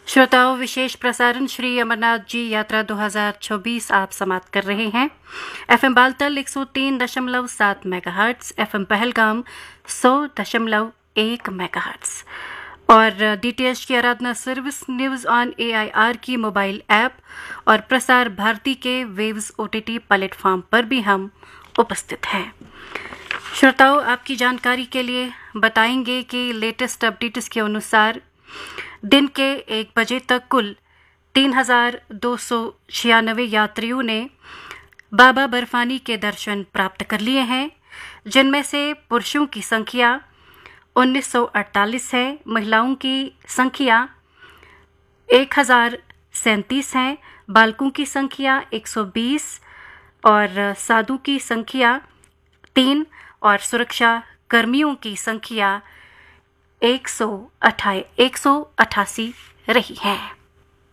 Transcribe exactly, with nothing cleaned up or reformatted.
श्रोताओं, विशेष प्रसारण श्री अमरनाथ जी यात्रा दो हज़ार चौबीस आप समाप्त कर रहे हैं। एफएम बालतल एक सौ तीन दशमलव सात मेगाहर्ट्ज, एफएम पहलगाम सौ दशमलव एक मेगाहर्ट्ज और डीटीएच की आराधना सर्विस, न्यूज़ ऑन एआईआर की मोबाइल ऐप और प्रसार भारती के वेव्स ओटीटी प्लेटफॉर्म पर भी हम उपस्थित हैं। श्रोताओं, आपकी जानकारी के लिए बताएंगे कि लेटेस्ट अपडेट्स के अनुसार दिन के एक बजे तक कुल तीन हजार दो सौ छियानवे यात्रियों ने बाबा बर्फानी के दर्शन प्राप्त कर लिए हैं, जिनमें से पुरुषों की संख्या उन्नीस सौ अड़तालीस है, महिलाओं की संख्या एक हजार सैंतीस है, बालकों की संख्या एक सौ बीस और साधु की संख्या तीन और सुरक्षा कर्मियों की संख्या एक सौ अठासी रही है।